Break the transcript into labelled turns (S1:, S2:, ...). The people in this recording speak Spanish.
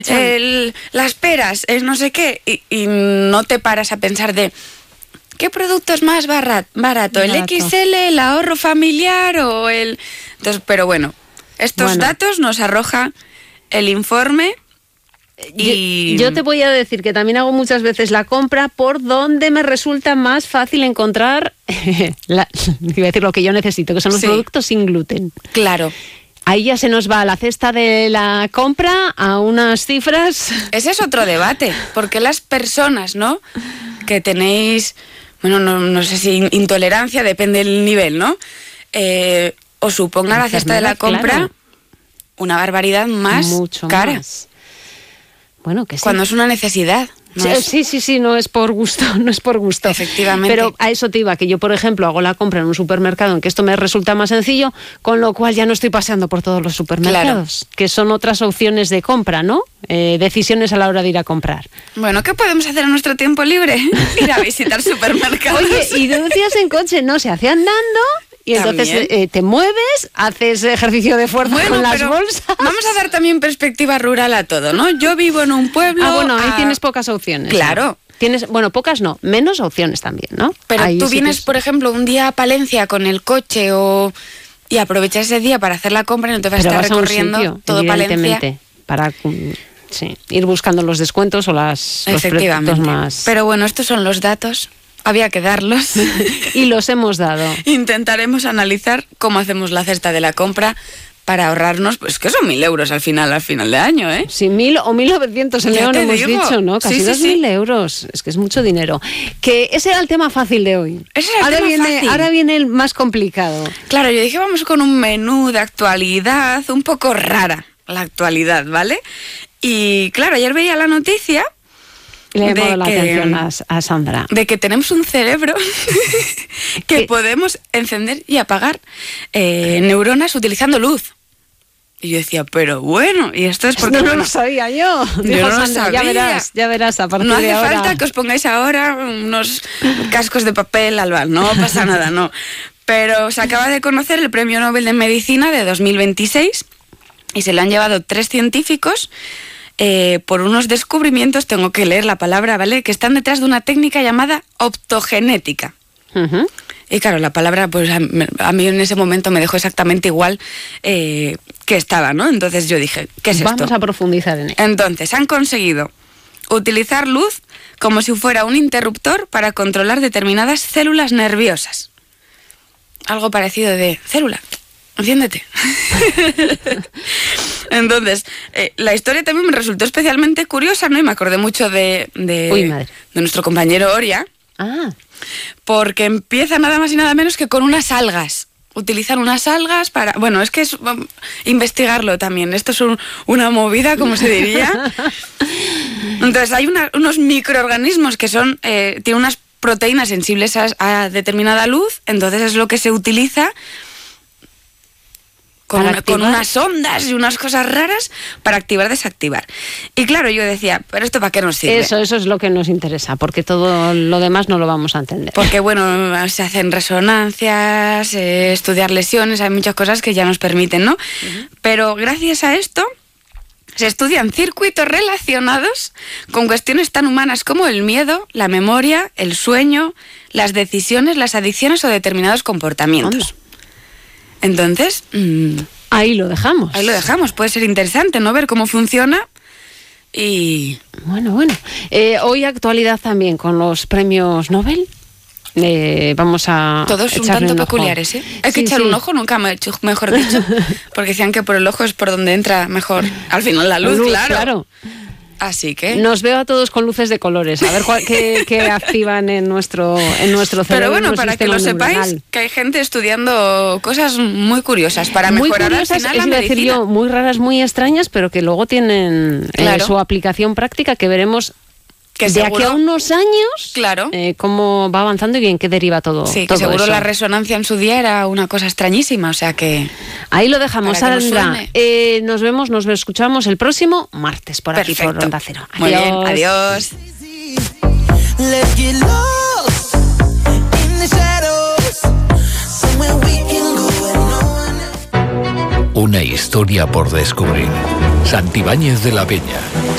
S1: las peras, no sé qué, y no te paras a pensar de ¿qué producto es más barato? ¿El XL, el ahorro familiar o el...? Entonces, pero bueno, estos datos nos arroja el informe. Y
S2: yo te voy a decir que también hago muchas veces la compra por donde me resulta más fácil encontrar iba a decir lo que yo necesito, que son los productos sin gluten.
S1: Claro.
S2: Ahí ya se nos va a la cesta de la compra a unas cifras.
S1: Ese es otro debate, porque las personas, ¿no?, que tenéis, bueno, no sé si intolerancia, depende del nivel, ¿no? Os suponga la cesta de la compra una barbaridad más
S2: mucho
S1: cara.
S2: Más. Bueno, que sí.
S1: Cuando es una necesidad.
S2: Sí, no es por gusto,
S1: Efectivamente.
S2: Pero a eso te iba, que yo, por ejemplo, hago la compra en un supermercado en que esto me resulta más sencillo, con lo cual ya no estoy paseando por todos los supermercados, que son otras opciones de compra, ¿no? Decisiones a la hora de ir a comprar.
S1: Bueno, ¿qué podemos hacer en nuestro tiempo libre? Ir a visitar supermercados.
S2: Oye, y denuncias en coche, no, se hace andando. Y entonces te mueves, haces ejercicio de fuerza con las bolsas.
S1: Vamos a dar también perspectiva rural a todo, ¿no? Yo vivo en un pueblo...
S2: ahí tienes pocas opciones.
S1: Claro.
S2: Tienes, pocas no, menos opciones también, ¿no?
S1: Pero
S2: ahí
S1: tú vienes, por ejemplo, un día a Palencia con el coche y aprovechas ese día para hacer la compra y no te vas a estar recorriendo
S2: sitio,
S1: todo Palencia.
S2: Para ir buscando los descuentos o los productos más...
S1: Pero bueno, estos son los datos... Había que darlos.
S2: Y los hemos dado.
S1: Intentaremos analizar cómo hacemos la cesta de la compra para ahorrarnos, pues que son 1.000 euros al final de año, ¿eh?
S2: Sí, 1.000 o 1.900 en León hemos dicho, ¿no? Casi 2.000 euros. Es que es mucho dinero. Que ese era el tema fácil de hoy. Ahora viene el más complicado.
S1: Claro, yo dije, vamos con un menú de actualidad, un poco rara la actualidad, ¿vale? Y claro, ayer veía la noticia...
S2: Le he llamado la atención a Sandra.
S1: De que tenemos un cerebro que podemos encender y apagar neuronas utilizando luz. Y yo decía, pero bueno, y esto es porque...
S2: No lo sabía yo.
S1: Yo no lo sabía.
S2: Ya verás a partir
S1: de ahora.
S2: No
S1: hace falta que os pongáis ahora unos cascos de papel albal, no pasa nada, no. Pero se acaba de conocer el Premio Nobel de Medicina de 2026 y se lo han llevado 3 científicos... por unos descubrimientos, tengo que leer la palabra, ¿vale?, que están detrás de una técnica llamada optogenética.
S2: Uh-huh.
S1: Y claro, la palabra, pues a mí en ese momento me dejó exactamente igual que estaba, ¿no? Entonces yo dije, ¿qué es esto?
S2: Vamos a profundizar en ello.
S1: Entonces, han conseguido utilizar luz como si fuera un interruptor para controlar determinadas células nerviosas. Algo parecido de célula. Enciéndete. Entonces, la historia también me resultó especialmente curiosa, ¿no? Y me acordé mucho de nuestro compañero Oria. Porque empieza nada más y nada menos que con unas algas. Utilizan unas algas para... Bueno, es que es investigarlo también. Esto es una movida, como se diría. Entonces, hay unos microorganismos que son... tienen unas proteínas sensibles a determinada luz. Entonces, es lo que se utiliza... Con unas ondas y unas cosas raras para activar, desactivar. Y claro, yo decía, ¿pero esto para qué nos sirve?
S2: Eso es lo que nos interesa, porque todo lo demás no lo vamos a entender.
S1: Porque bueno, se hacen resonancias, estudiar lesiones, hay muchas cosas que ya nos permiten, ¿no? Uh-huh. Pero gracias a esto se estudian circuitos relacionados con cuestiones tan humanas como el miedo, la memoria, el sueño, las decisiones, las adicciones o determinados comportamientos.
S2: ¿Onda?
S1: Entonces...
S2: ahí lo dejamos.
S1: Ahí lo dejamos. Puede ser interesante, ¿no? Ver cómo funciona y...
S2: Bueno. Hoy actualidad también con los premios Nobel. Vamos a...
S1: Todos un tanto peculiares, ¿eh? Hay que echar un ojo, nunca mejor dicho. Porque decían que por el ojo es por donde entra mejor. Al final la luz, claro. Así que...
S2: Nos veo a todos con luces de colores, a ver qué activan en nuestro cerebro.
S1: Pero bueno, para que lo sepáis, que hay gente estudiando cosas muy curiosas para mejorar al final la medicina.
S2: Decir yo, muy raras, muy extrañas, pero que luego tienen su aplicación práctica, que veremos... Que de aquí a unos años, cómo va avanzando y en qué deriva todo.
S1: Sí,
S2: todo
S1: que seguro
S2: eso.
S1: La resonancia en su día era una cosa extrañísima, o sea que...
S2: Ahí lo dejamos, Sandra. Nos vemos, nos escuchamos el próximo martes por aquí, por Onda Cero.
S1: Muy bien, adiós.
S3: Una historia por descubrir. Santibáñez de la Peña,